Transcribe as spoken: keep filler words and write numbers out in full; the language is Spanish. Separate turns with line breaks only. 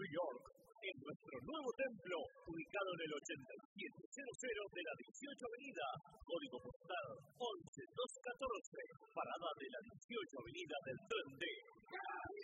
New York, en nuestro nuevo templo, ubicado en el ochenta y siete cero de la dieciocho Avenida, código postal once mil doscientos catorce, parada de la dieciocho Avenida del Tren D.